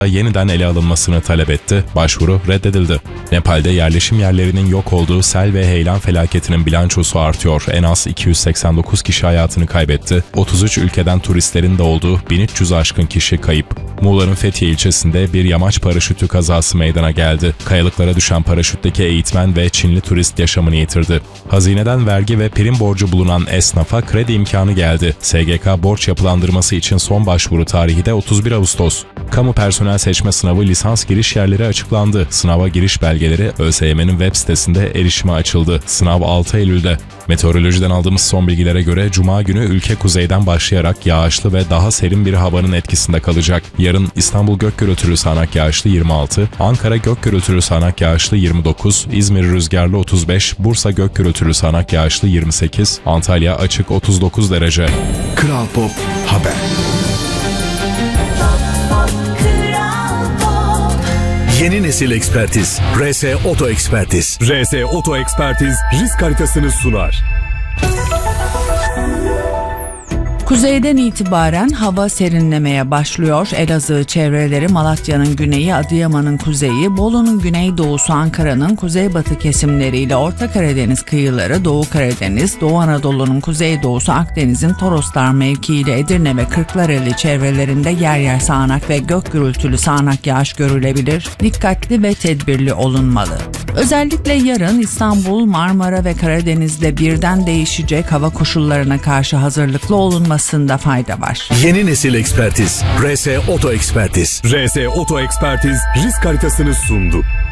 yeniden ele alınmasını talep etti. Başvuru reddedildi. Nepal'de yerleşim yerlerinin yok olduğu sel ve heyelan felaketinin bilançosu artıyor. En az 289 kişi hayatını kaybetti. 33 ülkeden turistlerin de olduğu 1300 aşkın kişi kayıp. Muğla'nın Fethiye ilçesinde bir yamaç paraşütü kazası meydana geldi. Kayalıklara düşen paraşütteki eğitmen ve Çinli turist yaşamını yitirdi. Hazineden vergi ve prim borcu bulunan esnafa kredi imkanı geldi. SGK borç yapılandırması için son başvuru tarihi de 31 Ağustos. Kamu personel seçme sınavı lisans giriş yerleri açıklandı. Sınava giriş belgeleri ÖSYM'nin web sitesinde erişime açıldı. Sınav 6 Eylül'de. Meteorolojiden aldığımız son bilgilere göre Cuma günü ülke kuzeyden başlayarak yağışlı ve daha serin bir havanın etkisinde kalacak. Yarın İstanbul gök gürültülü sağanak yağışlı 26, Ankara gök gürültülü sağanak yağışlı 29, İzmir rüzgarlı 35, Bursa gök gürültülü sağanak yağışlı 28, Antalya açık 39 derece. Kral Pop Haber. Yeni nesil ekspertiz. RS Oto Ekspertiz. RS Oto Ekspertiz risk haritasını sunar. Kuzeyden itibaren hava serinlemeye başlıyor. Elazığ çevreleri, Malatya'nın güneyi, Adıyaman'ın kuzeyi, Bolu'nun güneydoğusu, Ankara'nın kuzeybatı kesimleriyle Orta Karadeniz kıyıları, Doğu Karadeniz, Doğu Anadolu'nun kuzeydoğusu, Akdeniz'in Toroslar mevkiiyle Edirne ve Kırklareli çevrelerinde yer yer sağanak ve gök gürültülü sağanak yağış görülebilir. Dikkatli ve tedbirli olunmalı. Özellikle yarın İstanbul, Marmara ve Karadeniz'de birden değişecek hava koşullarına karşı hazırlıklı olunmasında fayda var. Yeni nesil ekspertiz. RS Oto Ekspertiz. RS Oto Ekspertiz risk haritasını sundu.